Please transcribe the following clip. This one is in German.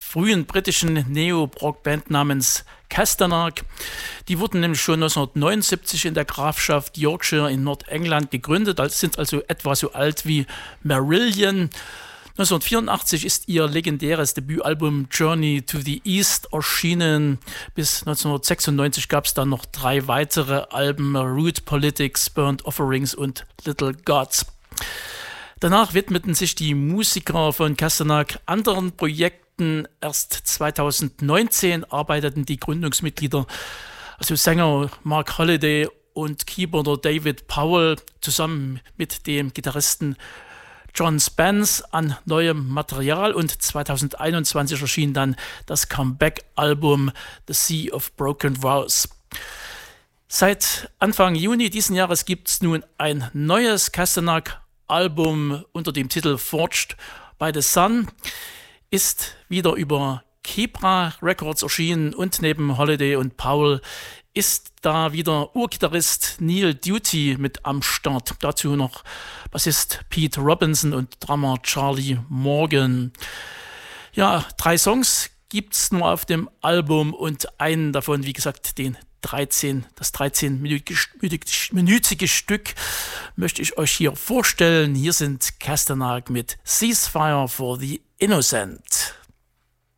frühen britischen Neo-Prog-Band namens Castanak. Die wurden nämlich schon 1979 in der Grafschaft Yorkshire in Nordengland gegründet, sind also etwa so alt wie Marillion. 1984 ist ihr legendäres Debütalbum Journey to the East erschienen. Bis 1996 gab es dann noch 3 weitere Alben: Root Politics, Burnt Offerings und Little Gods. Danach widmeten sich die Musiker von Castanak anderen Projekten. Erst 2019 arbeiteten die Gründungsmitglieder, also Sänger Mark Holliday und Keyboarder David Powell, zusammen mit dem Gitarristen John Spence an neuem Material, und 2021 erschien dann das Comeback-Album The Sea of Broken Vows. Seit Anfang Juni diesen Jahres gibt es nun ein neues Castanak-Album unter dem Titel Forged by the Sun, ist wieder über Kebra Records erschienen, und neben Holiday und Powell ist da wieder Urgitarrist Neil Duty mit am Start. Dazu noch Bassist Pete Robinson und Drummer Charlie Morgan. Ja, 3 Songs gibt es nur auf dem Album, und einen davon, wie gesagt, das 13-minütige Stück möchte ich euch hier vorstellen. Hier sind Castanak mit Ceasefire for the Innocent.